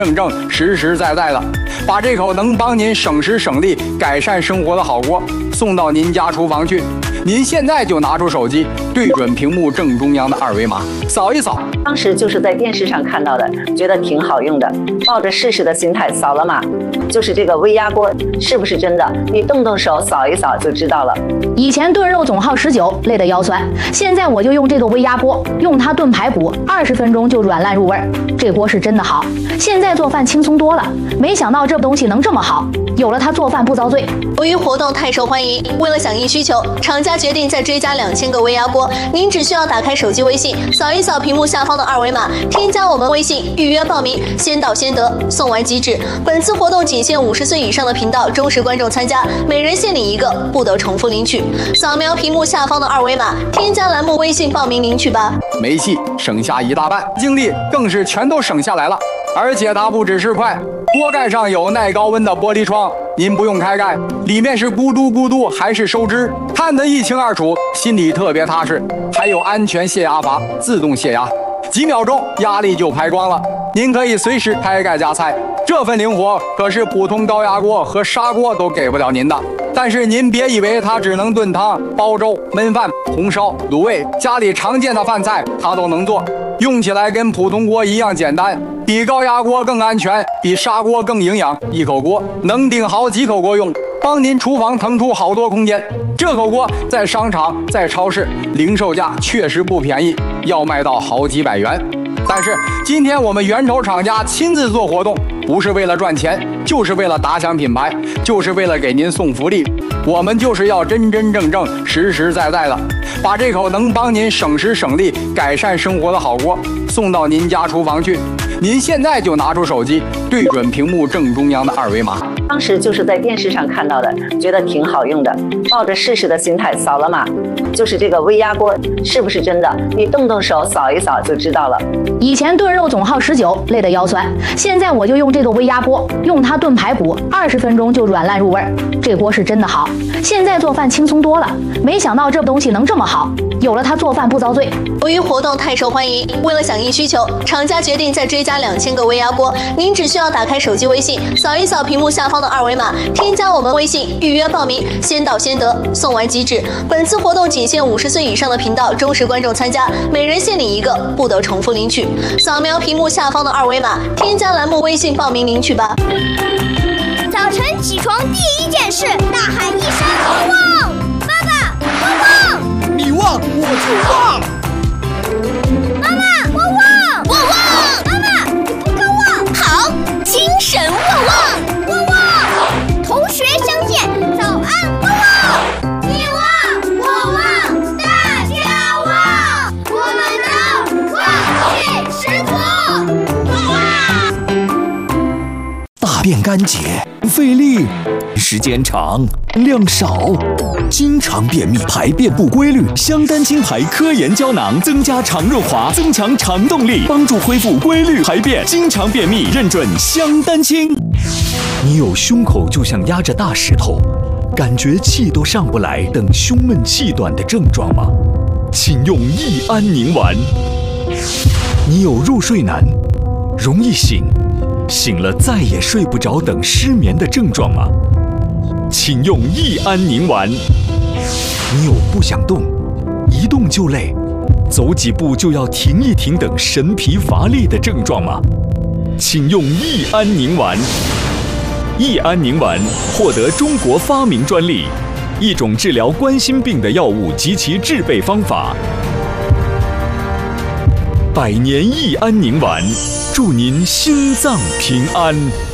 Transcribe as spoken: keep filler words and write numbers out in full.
正正实实在在的把这口能帮您省时省力、改善生活的好锅送到您家厨房去。您现在就拿出手机，对准屏幕正中央的二维码，扫一扫。 当时就是在电视上看到的，觉得挺好用的，抱着试试的心态扫了码。就是这个微压锅是不是真的？你动动手扫一扫就知道了。 以前炖肉总耗十九，累得腰酸，现在我就用这个微压锅，用它炖排骨，二十分钟就软烂入味儿。这锅是真的好，现在做饭轻松多了。没想到这东西能这么好，有了它做饭不遭罪。 由于活动太受欢迎，为了响应需求，厂家决定再追加两千个微压锅。您只需要打开手机微信，扫一扫屏幕下方的二维码，添加我们微信预约报名，先到先得，送完即止。本次活动仅限五十岁以上的频道忠实观众参加，每人限领一个，不得重复领取。扫描屏幕下方的二维码，添加栏目微信报名领取吧。 煤气省下一大半，精力更是全都省下来了。而且它不只是快，锅盖上有耐高温的玻璃窗，您不用开盖，里面是咕嘟咕嘟还是收汁，看得一清二楚，心里特别踏实。还有安全泄压阀，自动泄压，几秒钟压力就排光了。您可以随时开盖加菜，这份灵活可是普通高压锅和砂锅都给不了您的。但是您别以为它只能炖汤、煲粥、焖饭、红烧、卤味，家里常见的饭菜它都能做，用起来跟普通锅一样简单，比高压锅更安全，比砂锅更营养。一口锅能顶好几口锅用，帮您厨房腾出好多空间。这口锅在商场、在超市零售价确实不便宜，要卖到好几百元。但是今天我们源头厂家亲自做活动，不是为了赚钱，就是为了打响品牌，就是为了给您送福利。我们就是要真真正正、实实在在的把这口能帮您省时省力、改善生活的好锅送到您家厨房去。您现在就拿出手机，对准屏幕正中央的二维码。 当时就是在电视上看到的，觉得挺好用的，抱着试试的心态扫了码。就是这个微压锅是不是真的？你动动手扫一扫就知道了。 以前炖肉总耗十九，累得腰酸，现在我就用这个微压锅，用它炖排骨，二十分钟就软烂入味儿。这锅是真的好，现在做饭轻松多了。没想到这东西能这么好，有了它做饭不遭罪。 由于活动太受欢迎，为了响应需求，厂家决定再追加两千个微压锅。您只需要打开手机微信，扫一扫屏幕下方的二维码，添加我们微信预约报名，先到先得，送完即止。本次活动仅限五十岁以上的频道忠实观众参加，每人限领一个，不得重复领取。扫描屏幕下方的二维码，添加栏目微信报名领取吧。 早晨起床第一件事，大喊一声旺！爸爸，我旺！ 你旺我就旺！ 妈妈，我旺！我旺！妈妈，你不够旺！好，精神旺旺！我旺！同学相见，早安！我旺！你旺，我旺，大家旺！我们都旺气十足！ 大便干结，费力，时间长，量少，经常便秘，排便不规律。香丹清排科研胶囊增加肠润滑，增强肠动力，帮助恢复规律排便。经常便秘认准香丹清。你有胸口就像压着大石头，感觉气都上不来等胸闷气短的症状吗？请用益安宁丸。你有入睡难，容易醒，醒了再也睡不着等失眠的症状吗？请用益安宁丸。你有不想动，一动就累，走几步就要停一停等神疲乏力的症状吗？请用益安宁丸。益安宁丸获得中国发明专利，一种治疗冠心病的药物及其制备方法。百年益安宁丸，祝您心脏平安。